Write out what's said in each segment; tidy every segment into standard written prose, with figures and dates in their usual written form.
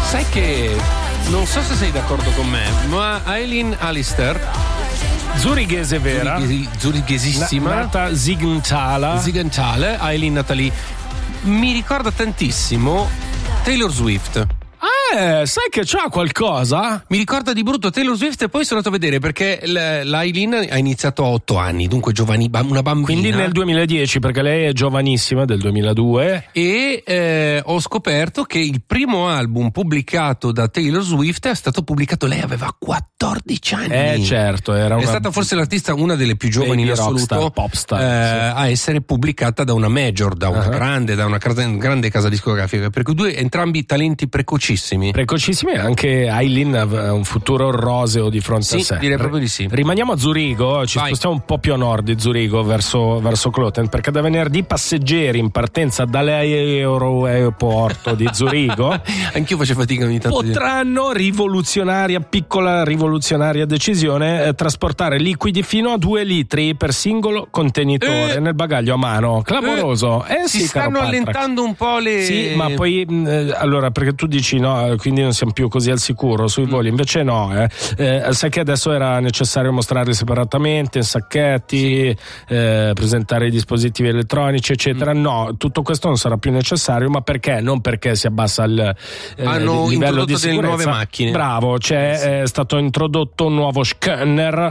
Sai che non so se sei d'accordo con me, ma Eileen Allister, zurighese vera, zurighesissima, nata Zigentale, Eileen Natalie, mi ricorda tantissimo Taylor Swift. Sai che c'ha qualcosa? Mi ricorda di brutto Taylor Swift, e poi sono andato a vedere perché l'Eileen ha iniziato a 8 anni, dunque una bambina. Quindi nel 2010, perché lei è giovanissima, del 2002. E ho scoperto che il primo album pubblicato da Taylor Swift è stato pubblicato, lei aveva 14 anni. Certo, è stata forse l'artista, una delle più giovani in assoluto, popstar, sì, a essere pubblicata da una major, da una grande casa discografica, per cui entrambi talenti precocissimi, e anche Eileen ha un futuro roseo di fronte a sé. Direi proprio di sì. Rimaniamo a Zurigo, ci spostiamo un po' più a nord di Zurigo, verso Kloten, perché da venerdì passeggeri in partenza dall'aeroporto di Zurigo anch'io faccio fatica ogni tanto, potranno, piccola rivoluzionaria decisione, trasportare liquidi fino a 2 litri per singolo contenitore nel bagaglio a mano. Clamoroso. Si stanno allentando un po' le... Sì, ma poi allora, perché tu dici no, quindi non siamo più così al sicuro sui voli, invece no, sai che adesso era necessario mostrarli separatamente in sacchetti, presentare i dispositivi elettronici eccetera. No, tutto questo non sarà più necessario, ma perché? Non perché si abbassa il livello di sicurezza. Delle nuove macchine. Bravo, è stato introdotto un nuovo scanner,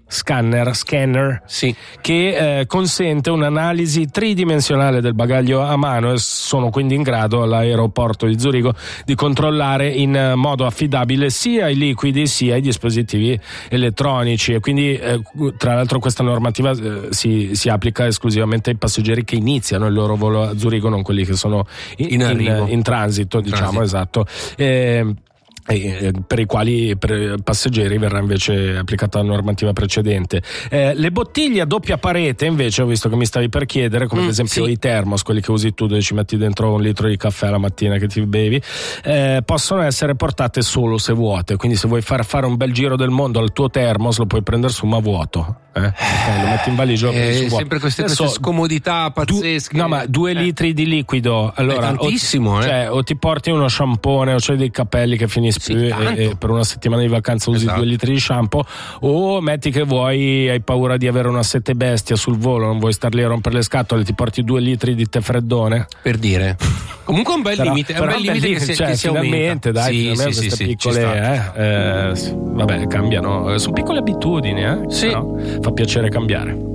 che consente un'analisi tridimensionale del bagaglio a mano, e sono quindi in grado all'aeroporto di Zurigo di controllare in modo affidabile sia i liquidi sia i dispositivi elettronici, e quindi tra l'altro questa normativa si applica esclusivamente ai passeggeri che iniziano il loro volo a Zurigo, non quelli che sono in transito, diciamo. Esatto. Per i quali passeggeri verrà invece applicata la normativa precedente. Le bottiglie a doppia parete, invece, ho visto che mi stavi per chiedere, come ad esempio i termos, quelli che usi tu, dove ci metti dentro 1 litro di caffè la mattina che ti bevi, possono essere portate solo se vuote. Quindi se vuoi fare un bel giro del mondo al tuo termos, lo puoi prendere su, ma vuoto. Lo metti in valigia, sempre queste scomodità pazzesche. No, ma 2 litri di liquido, allora è tantissimo, o ti porti uno sciampone, o c'hai dei capelli che finiscono e per una settimana di vacanza usi 2 litri di shampoo, o metti che hai paura di avere una sete bestia sul volo, non vuoi star lì a rompere le scatole, ti porti 2 litri di tè freddone, per dire. Comunque è un bel limite, che si finalmente aumenta. Queste piccole vabbè, cambiano, sono piccole abitudini, però fa piacere cambiare.